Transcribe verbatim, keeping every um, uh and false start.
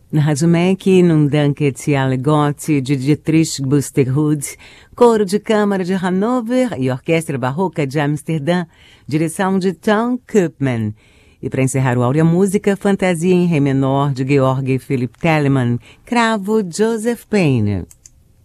Na Rádio M E C, num Dunket Alegotti de Dietrich Buxtehude, coro de câmara de Hannover e orquestra barroca de Amsterdã, direção de Tom Koopman. E para encerrar o Áurea Música, Fantasia em Ré menor de Georg Philipp Telemann, cravo Joseph Payne.